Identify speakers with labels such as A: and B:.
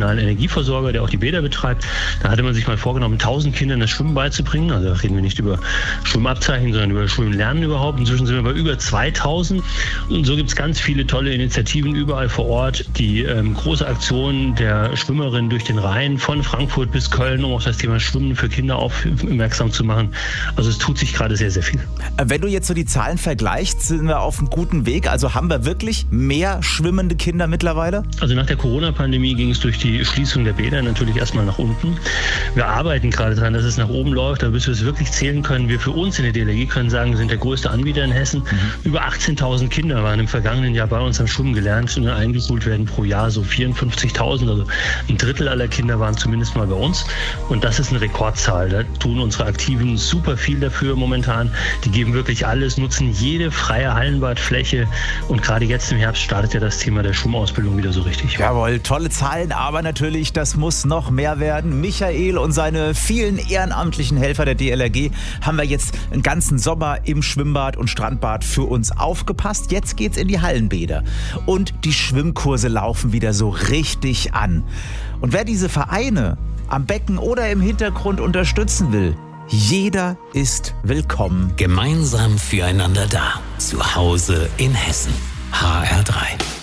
A: regionalen Energieversorger, der auch die Bäder betreibt. Da hatte man sich mal vorgenommen, 1000 Kindern das Schwimmen beizubringen. Also da reden wir nicht über Schwimmabzeichen, sondern über Schwimmlernen überhaupt. Inzwischen sind wir bei über 2000. Und so gibt es ganz viele tolle Initiativen überall vor Ort. Die große Aktion der Schwimmerin durch den Rhein von Frankfurt bis Köln, um auch das Thema Schwimmen für Kinder aufmerksam zu machen. Also es tut sich gerade sehr, sehr viel.
B: Wenn du jetzt so die Zahlen vergleichst, sind wir auf einem guten Weg. Also haben wir wirklich mehr schwimmende Kinder mittlerweile?
A: Also nach der Corona-Pandemie ging es durch die Schließung der Bäder natürlich erstmal nach unten. Wir arbeiten gerade daran, dass es nach oben läuft, aber bis wir es wirklich zählen können, wir für uns in der DLRG können sagen, wir sind der größte Anbieter in Hessen. Über 18.000 Kinder waren im vergangenen Jahr bei uns am Schwimmen gelernt und eingeschult werden pro Jahr so 54.000. Also ein Drittel aller Kinder waren zumindest mal bei uns. Und das ist eine Rekordzahl. Da tun unsere Aktiven super viel dafür momentan. Die geben wirklich alles, nutzen jede freie Hallenbadfläche. Und gerade jetzt im Herbst startet ja das Thema der Schwimmausbildung wieder so richtig.
B: Jawohl, tolle Zahlen, aber natürlich, das muss noch mehr werden. Michael und seine vielen ehrenamtlichen Helfer der DLRG haben wir jetzt einen ganzen Sommer im Schwimmbad und Strandbad für uns aufgepasst. Jetzt geht's in die Hallenbäder und die Schwimmkurse laufen wieder so richtig an. Und wer diese Vereine am Becken oder im Hintergrund unterstützen will, jeder ist willkommen.
C: Gemeinsam füreinander da. Zu Hause in Hessen. HR3.